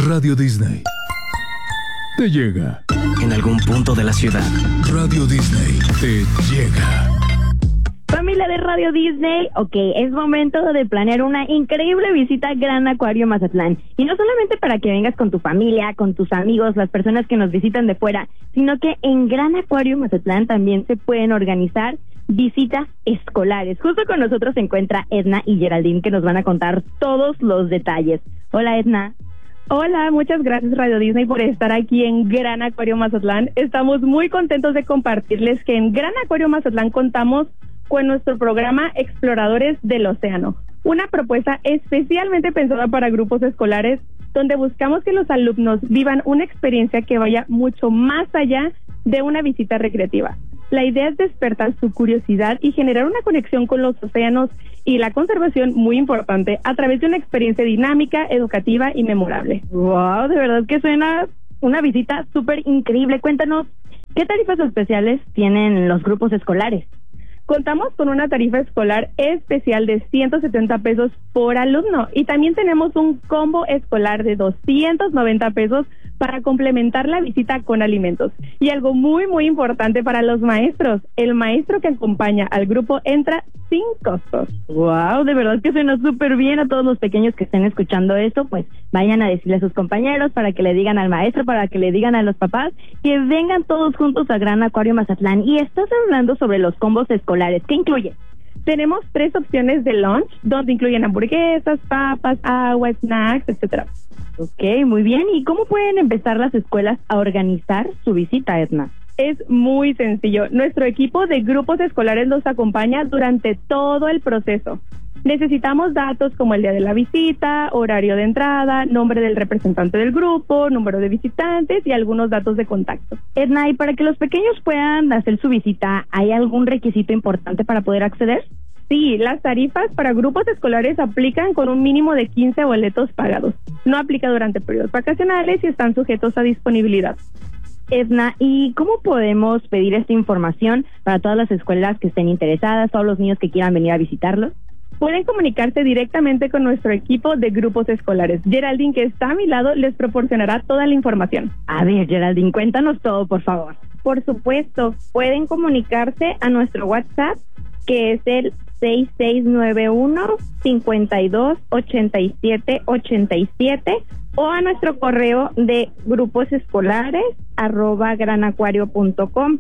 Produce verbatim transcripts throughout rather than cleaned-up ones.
Radio Disney te llega. En algún punto de la ciudad, Radio Disney te llega. Familia de Radio Disney, ok, es momento de planear una increíble visita a Gran Acuario Mazatlán. Y no solamente para que vengas con tu familia, con tus amigos, las personas que nos visitan de fuera, sino que en Gran Acuario Mazatlán también se pueden organizar visitas escolares. Justo con nosotros se encuentra Edna y Geraldine, que nos van a contar todos los detalles. Hola, Edna. Hola, muchas gracias Radio Disney por estar aquí en Gran Acuario Mazatlán. Estamos muy contentos de compartirles que en Gran Acuario Mazatlán contamos con nuestro programa Exploradores del Océano, una propuesta especialmente pensada para grupos escolares, donde buscamos que los alumnos vivan una experiencia que vaya mucho más allá de una visita recreativa. La idea es despertar su curiosidad y generar una conexión con los océanos y la conservación, muy importante, a través de una experiencia dinámica, educativa y memorable. Wow, de verdad que suena una visita súper increíble. Cuéntanos, ¿qué tarifas especiales tienen los grupos escolares? Contamos con una tarifa escolar especial de ciento setenta pesos por alumno y también tenemos un combo escolar de doscientos noventa pesos para complementar la visita con alimentos. Y algo muy muy importante para los maestros, el maestro que acompaña al grupo entra sin costos. Wow, de verdad que suena súper bien. A todos los pequeños que estén escuchando esto, pues vayan a decirle a sus compañeros para que le digan al maestro, para que le digan a los papás, que vengan todos juntos a Gran Acuario Mazatlán. Y estás hablando sobre los combos escolares. ¿Qué incluye? Tenemos tres opciones de lunch, donde incluyen hamburguesas, papas, agua, snacks, etcétera. Ok, muy bien. ¿Y cómo pueden empezar las escuelas a organizar su visita, Edna? Es muy sencillo. Nuestro equipo de grupos escolares los acompaña durante todo el proceso. Necesitamos datos como el día de la visita, horario de entrada, nombre del representante del grupo, número de visitantes y algunos datos de contacto. Edna, ¿y para que los pequeños puedan hacer su visita, hay algún requisito importante para poder acceder? Sí, las tarifas para grupos escolares aplican con un mínimo de quince boletos pagados. No aplica durante periodos vacacionales y están sujetos a disponibilidad. Edna, ¿y cómo podemos pedir esta información para todas las escuelas que estén interesadas, todos los niños que quieran venir a visitarlos? Pueden comunicarse directamente con nuestro equipo de grupos escolares. Geraldine, que está a mi lado, les proporcionará toda la información. A ver, Geraldine, cuéntanos todo, por favor. Por supuesto, pueden comunicarse a nuestro WhatsApp, que es el seis seis nueve uno, cinco dos, ocho siete ocho siete, o a nuestro correo de grupos escolares arroba granacuario punto com,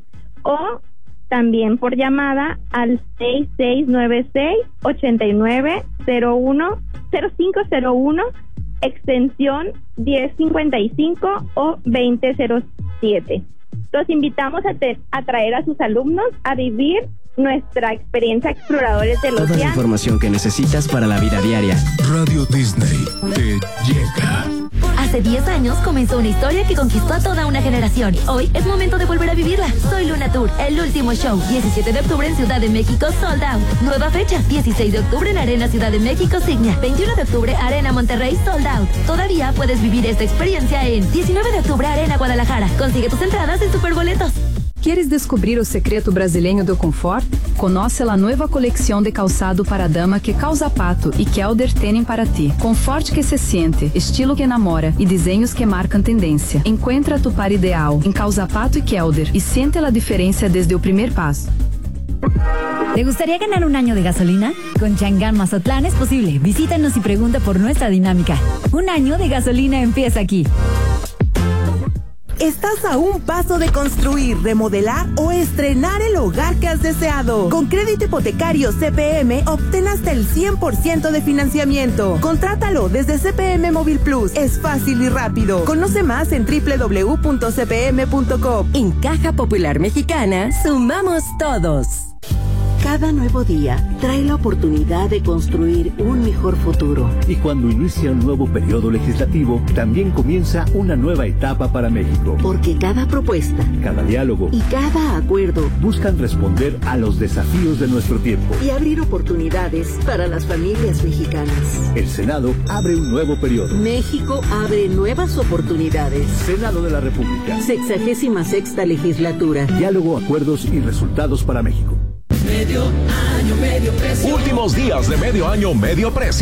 o también por llamada al seis seis nueve seis, ocho nueve cero uno, cero cinco cero uno, extensión diez cincuenta y cinco o veinte cero siete. Los invitamos a, te- a traer a sus alumnos a vivir nuestra experiencia Exploradores del Océano. Toda la información que necesitas para la vida diaria. Radio Disney te llega. Hace diez años comenzó una historia que conquistó a toda una generación. Hoy es momento de volver a vivirla. Soy Luna Tour, el último show. diecisiete de octubre en Ciudad de México, sold out. Nueva fecha, dieciséis de octubre en Arena Ciudad de México, Signia. veintiuno de octubre, Arena Monterrey, sold out. Todavía puedes vivir esta experiencia en diecinueve de octubre, Arena Guadalajara. Consigue tus entradas en Superboletos. Queres descobrir o secreto brasileiro do conforto? Conoce a nova coleção de calçado para dama que Causa Pato e Kelder têm para ti. Conforto que se siente, estilo que enamora e desenhos que marcam tendência. Encuentra tu par ideal em Causa Pato e Kelder e siente a diferença desde o primeiro passo. ¿Te gustaría ganar un año de gasolina? Con Chang'an Mazatlán es posible. Visítanos y pregunta por nuestra dinámica. Un año de gasolina empieza aquí. Estás a un paso de construir, remodelar o estrenar el hogar que has deseado. Con crédito hipotecario C P M, obtén hasta el cien por ciento de financiamiento. Contrátalo desde C P M Móvil Plus. Es fácil y rápido. Conoce más en doble u doble u doble u punto c p m punto com. En Caja Popular Mexicana, sumamos todos. Cada nuevo día trae la oportunidad de construir un mejor futuro. Y cuando inicia un nuevo periodo legislativo, también comienza una nueva etapa para México. Porque cada propuesta, cada diálogo y cada acuerdo buscan responder a los desafíos de nuestro tiempo y abrir oportunidades para las familias mexicanas. El Senado abre un nuevo periodo. México abre nuevas oportunidades. Senado de la República. Sexagésima sexta legislatura. Diálogo, acuerdos y resultados para México. Medio año, medio precio. Últimos días de medio año, medio precio.